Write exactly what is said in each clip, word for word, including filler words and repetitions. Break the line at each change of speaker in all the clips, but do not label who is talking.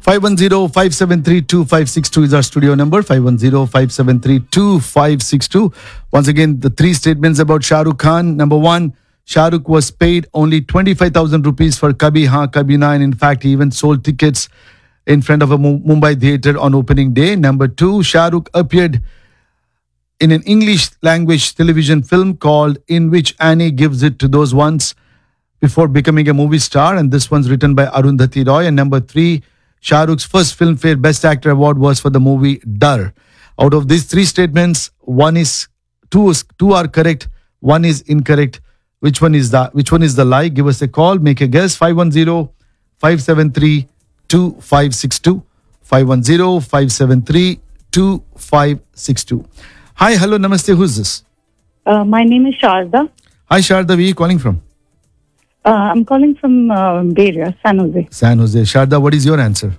five one zero, five seven three, two five six two is our studio number. five one zero, five seven three, two five six two. Once again, the three statements about Shah Rukh Khan. Number one, Shah Rukh was paid only twenty-five thousand rupees for Kabhi Haan Kabhi Na, and in fact, he even sold tickets in front of a Mumbai theatre on opening day. Number two, Shah Rukh appeared in an English language television film called In Which Annie Gives It to Those Ones before becoming a movie star, and this one's written by Arundhati Roy. And number three, Shah Rukh's first Filmfare Best Actor award was for the movie Dar. Out of these three statements, one is two, is, two are correct, one is incorrect. Which one is that? Which one is the lie? Give us a call, make a guess. five one zero, five seven three, two five six two. five one zero, five seven three, two five six two. Hi, hello, namaste. Who's this?
Uh, my name is Sharda.
Hi, Sharda. Where are you calling from?
Uh, I'm calling from uh, Bay Area, San Jose.
San Jose. Sharda, what is your answer?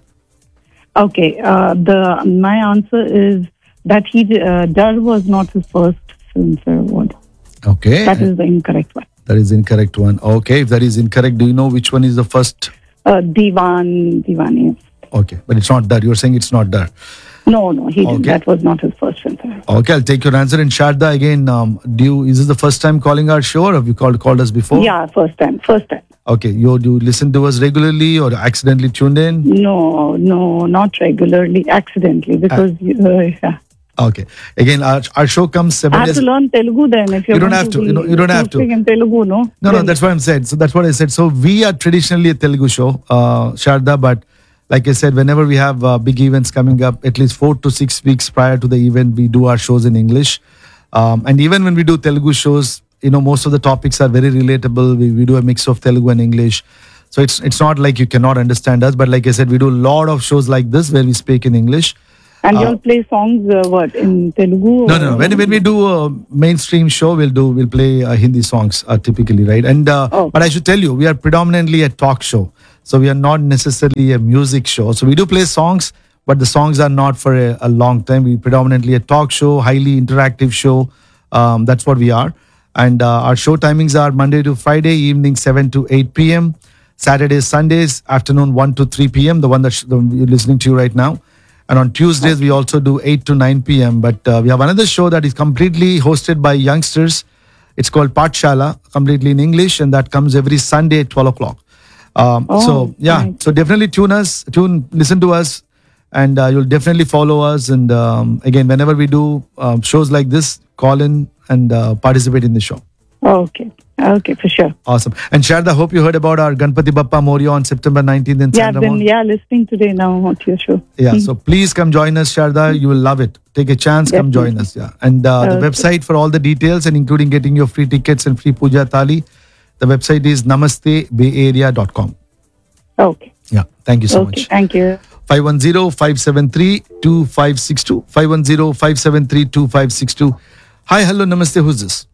Okay. Uh, the my answer is that he uh, Dar was not his first Filmfare award.
Okay.
That is the incorrect one.
That is incorrect one. Okay. If that is incorrect, do you know which one is the first?
Uh, Diwan, Diwani.
Okay. But it's not Dar. You're saying it's not Dar.
No, no, he didn't.
Okay.
That was not his first Filmfare.
Okay, I'll take your answer. And Sharda, again, um, do you, is this the first time calling our show, or have you called called us before?
Yeah, first time. First time.
Okay, you do you listen to us regularly or accidentally tuned in?
No, no, not regularly, accidentally, because uh, yeah.
Okay. Again, our, our show comes seven
I have
days.
to learn Telugu then. If you're
You don't
going
have to.
be
You, know, you don't have to.
speak in Telugu, no?
No, no,
Then-
that's what I'm saying. So that's what I said. So we are traditionally a Telugu show, uh, Sharda, but like I said, whenever we have uh, big events coming up, at least four to six weeks prior to the event, we do our shows in English. Um, and even when we do Telugu shows, you know, most of the topics are very relatable. We, we do a mix of Telugu and English. So it's it's not like you cannot understand us. But like I said, we do a lot of shows like this where we speak in English.
And
Uh,
you'll play songs, uh, what, in Telugu?
No,
or-
no, no. When, when we do a mainstream show, we'll do we'll play uh, Hindi songs uh, typically, right? And uh,
Oh.
but I should tell you, we are predominantly a talk show, so we are not necessarily a music show. So we do play songs, but the songs are not for a, a long time. We predominantly a talk show, highly interactive show. Um, that's what we are. And uh, our show timings are Monday to Friday evening seven to eight p.m. Saturdays, Sundays afternoon one to three p.m. The one that sh- the, you're listening to right now. And on Tuesdays, we also do eight to nine p.m. But uh, we have another show that is completely hosted by youngsters. It's called Pathshala, completely in English, and that comes every Sunday at twelve o'clock. Um,
Oh,
so, yeah,
right.
so definitely tune us, tune, listen to us, and uh, you'll definitely follow us. And um, again, whenever we do um, shows like this, call in and uh, participate in the show.
Okay. Okay, for sure.
Awesome. And Sharda, hope you heard about our Ganpati Bappa Moria on September nineteenth in
Yeah,
San
then,
Ramon.
yeah, listening today now to your show.
Yeah, so please come join us, Sharda. You will love it. Take a chance, come join us. Yeah, and uh, the
Okay.
website for all the details and including getting your free tickets and free puja thali, the website is namaste bay area dot com.
Okay.
Yeah, thank you so
Okay,
much.
thank you.
five one zero, five seven three, two five six two. five one zero, five seven three, two five six two. Hi, hello, namaste. Who's this?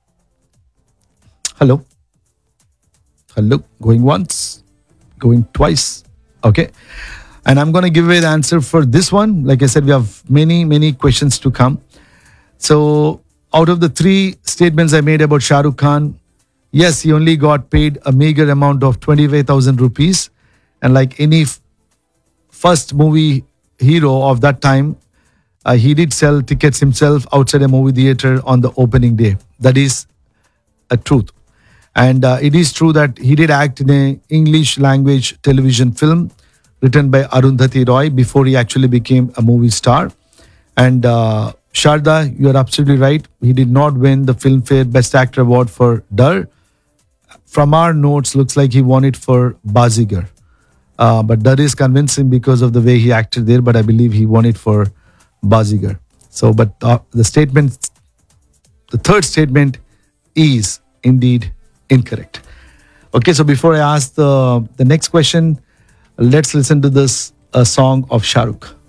Hello. Hello. Going once, going twice. Okay. And I'm going to give away the answer for this one. Like I said, we have many, many questions to come. So, out of the three statements I made about Shah Rukh Khan, yes, he only got paid a meager amount of twenty-five thousand rupees. And like any f- first movie hero of that time, uh, he did sell tickets himself outside a movie theater on the opening day. That is a truth. And uh, it is true that he did act in a English language television film written by Arundhati Roy before he actually became a movie star. And uh, Sharda, you are absolutely right. He did not win the Filmfare Best Actor Award for Dar. From our notes, looks like he won it for Bazigar. Uh, but Dar is convincing because of the way he acted there, but I believe he won it for Bazigar. So, but uh, the statement, the third statement is indeed incorrect. Okay, so before I ask the, the next question, let's listen to this a song of Shah Rukh.